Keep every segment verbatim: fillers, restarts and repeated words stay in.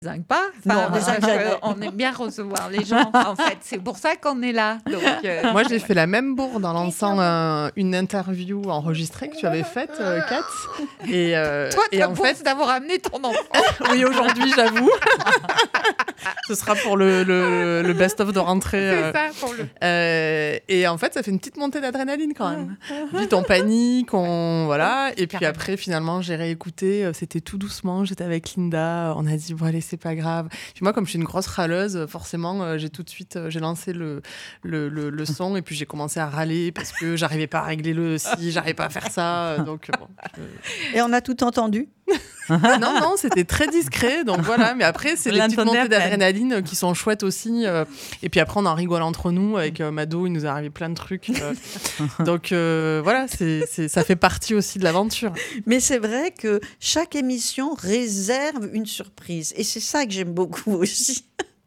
zingue pas. Enfin, Non, déjà, je- on aime bien recevoir les gens. En fait, c'est pour ça qu'on est là. Donc, euh, Moi, j'ai fait la même bourde en lançant un- une interview enregistrée que tu avais faite, euh, Kat. Et, euh, toi, et ta en bourse fait, d'avoir amené ton enfant. oui, aujourd'hui, j'avoue. Ce sera pour le, le, le best-of de rentrée. C'est euh, ça pour le. euh, et en fait, ça fait une petite montée d'adrénaline quand même. Vite, on panique, on voilà. Et puis Carrément. après, finalement, j'ai réécouté. euh, C'était tout doucement. J'étais avec Linda. On a dit bon allez, c'est pas grave. Puis moi, comme je suis une grosse râleuse, forcément, euh, j'ai tout de suite, euh, j'ai lancé le, le, le, le son et puis j'ai commencé à râler parce que j'arrivais pas à régler le si, j'arrivais pas à faire ça. euh, Donc bon. je- Et on a tout entendu. non, non, c'était très discret. Donc voilà. Mais après, c'est les petites L'entendait à montées peine. d'adrénaline qui sont chouettes aussi. euh, Et puis après, on en rigole entre nous. Avec euh, Mado, il nous est arrivé plein de trucs. euh. Donc euh, voilà, c'est, c'est, ça fait partie aussi de l'aventure. Mais c'est vrai que chaque émission réserve une surprise. Et c'est ça que j'aime beaucoup aussi.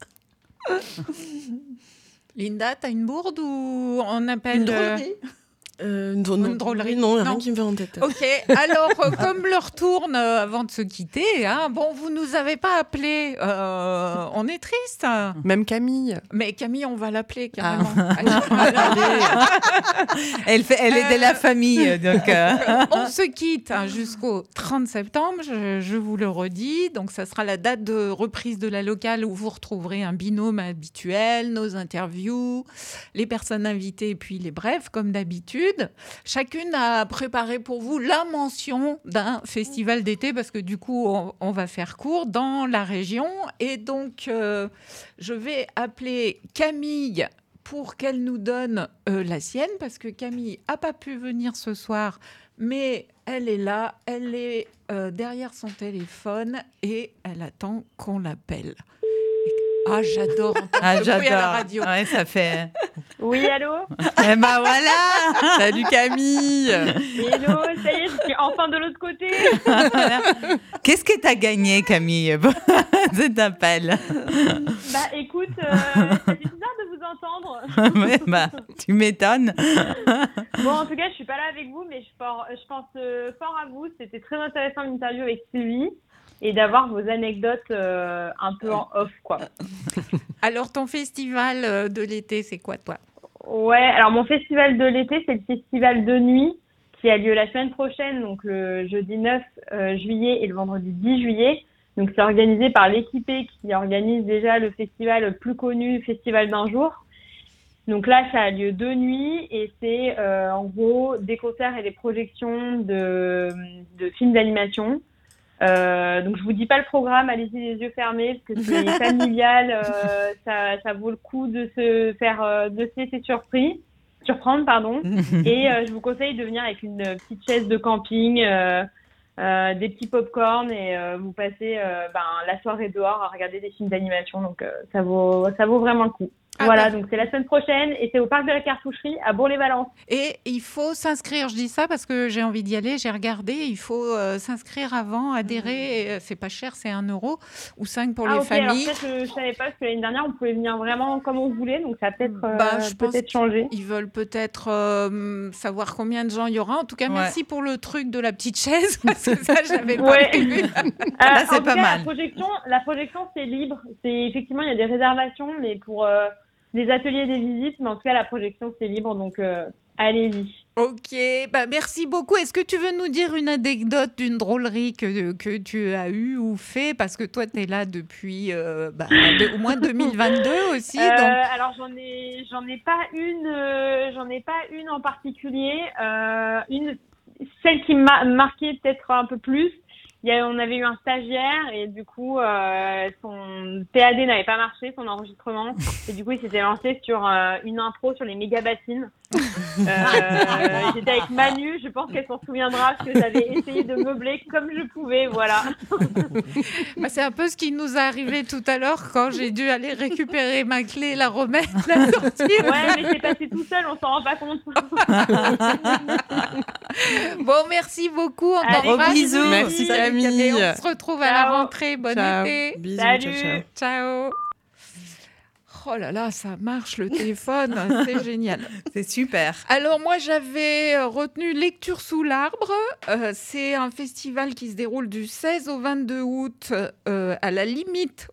Linda, t'as une bourde ou on appelle Une euh, drôlerie. Euh, non, non, Une drôlerie. oui, non, rien Non. qui me vient en tête. Ok, alors euh, comme l'heure tourne euh, avant de se quitter, hein, bon, vous nous avez pas appelé, euh, on est triste. Même Camille. Mais Camille, on va l'appeler carrément. Elle, fait, elle est de la Euh, famille, donc... euh, On se quitte hein, jusqu'au trente septembre, je, je vous le redis. Donc, ça sera la date de reprise de la locale où vous retrouverez un binôme habituel, nos interviews, les personnes invitées et puis les brefs, comme d'habitude. Chacune a préparé pour vous la mention d'un festival d'été parce que du coup, on, on va faire court dans la région. Et donc, euh, je vais appeler Camille pour qu'elle nous donne euh, la sienne, parce que Camille n'a pas pu venir ce soir, mais elle est là, elle est euh, derrière son téléphone et elle attend qu'on l'appelle. Ah, j'adore entendre Ah, ce bruit à la j'adore. radio. Ouais, ça fait... Oui, allô. Eh ben voilà. Salut Camille. Hello, ça y est, je suis enfin de l'autre côté. Voilà. Qu'est-ce que t'as gagné, Camille, de t'appel? Bah écoute, euh, ça fait bizarre de vous entendre. Ouais, bah, tu m'étonnes. Bon, en tout cas, je suis pas là avec vous, mais je, for- je pense euh, fort à vous. C'était très intéressant l'interview avec Sylvie et d'avoir vos anecdotes euh, un peu en off, quoi. Alors, ton festival euh, de l'été, c'est quoi, toi? Ouais, alors mon festival de l'été, c'est le festival de nuit qui a lieu la semaine prochaine, donc le jeudi neuf euh, juillet et le vendredi dix juillet. Donc c'est organisé par l'Équipé qui organise déjà le festival le plus connu, Festival d'un jour. Donc là, ça a lieu de nuit et c'est euh, en gros des concerts et des projections de, de films d'animation. Euh, donc je vous dis pas le programme, allez-y les yeux fermés parce que c'est familial, euh, ça, ça vaut le coup de se faire, euh, de se laisser surpris, surprendre pardon. Et euh, je vous conseille de venir avec une petite chaise de camping, euh, euh, des petits pop-corn et euh, vous passez euh, ben, la soirée dehors à regarder des films d'animation. Donc euh, ça vaut, ça vaut vraiment le coup. Ah Voilà, ben. donc c'est la semaine prochaine et c'est au Parc de la Cartoucherie à Bourg-les-Valence. Et il faut s'inscrire, je dis ça parce que j'ai envie d'y aller, j'ai regardé, il faut euh, s'inscrire avant, adhérer, et, euh, c'est pas cher, c'est un euro ou cinq pour Ah les ok, alors familles. peut-être je, je savais pas parce que l'année dernière on pouvait venir vraiment comme on voulait, donc ça a peut-être euh, Bah, je pense peut-être changé. Ils veulent peut-être euh, savoir combien de gens il y aura. En tout cas, Ouais. merci pour le truc de la petite chaise, parce que ça, j'avais pas Ouais. prévu. Euh, c'est en tout pas cas, mal. La projection, la projection c'est libre. C'est effectivement il y a des réservations, mais pour euh, des ateliers, des visites, mais en tout cas la projection c'est libre, donc euh, allez-y. Ok, bah merci beaucoup. Est-ce que tu veux nous dire une anecdote d'une drôlerie que, que tu as eue ou fait? Parce que toi, tu es là depuis euh, bah, de- au moins deux mille vingt-deux aussi. Euh, donc... Alors j'en ai, j'en ai pas une, euh, j'en ai pas une en particulier. Euh, une, celle qui m'a marqué peut-être un peu plus. Il y a, on avait eu un stagiaire et du coup euh, son P A D n'avait pas marché, son enregistrement, et du coup il s'était lancé sur euh, une impro sur les méga bassines. Euh, j'étais avec Manu, je pense qu'elle s'en souviendra parce que j'avais essayé de meubler comme je pouvais, voilà. Bah, c'est un peu ce qui nous est arrivé tout à l'heure quand j'ai dû aller récupérer ma clé, la remettre, la sortir. Ouais, mais c'est passé tout seul, on s'en rend pas compte. Bon, merci beaucoup. On Allez, t'embrasse. gros bisous. Merci, Salut, Camille. Et on se retrouve à la Ciao. rentrée. Bon Ciao. été. Bisous, Salut. ciao, ciao. Ciao. Oh là là, ça marche le téléphone, c'est génial. C'est super. Alors moi j'avais retenu Lecture sous l'arbre. Euh, c'est un festival qui se déroule du seize au vingt-deux août euh, à la limite